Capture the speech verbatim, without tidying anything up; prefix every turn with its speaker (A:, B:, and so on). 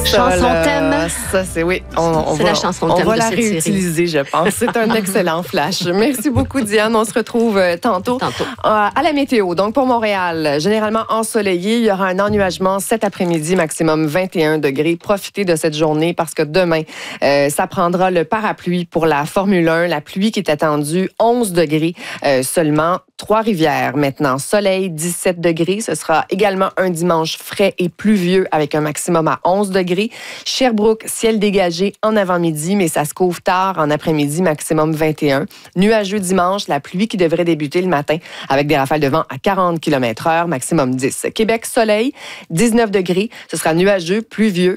A: Chanson
B: là,
A: thème.
B: Ça, c'est oui. On, on
A: c'est
B: va,
A: la chanson
B: on
A: thème
B: va
A: de
B: la
A: cette série.
B: réutiliser, je pense. C'est un excellent flash. Merci beaucoup, Diane. On se retrouve euh, tantôt.
A: Tantôt.
B: Euh, à la météo. Donc, pour Montréal, généralement ensoleillé. Il y aura un ennuagement cet après-midi, maximum vingt et un degrés. Profitez de cette journée parce que demain, euh, ça prendra le parapluie pour la Formule un. La pluie qui est attendue, onze degrés euh, seulement. Trois-Rivières, maintenant, soleil, dix-sept degrés. Ce sera également un dimanche frais et pluvieux avec un maximum à onze degrés. Sherbrooke, ciel dégagé en avant-midi, mais ça se couvre tard en après-midi, maximum vingt et un. Nuageux dimanche, la pluie qui devrait débuter le matin avec des rafales de vent à quarante kilomètres heure, maximum dix. Québec, soleil, dix-neuf degrés. Ce sera nuageux, pluvieux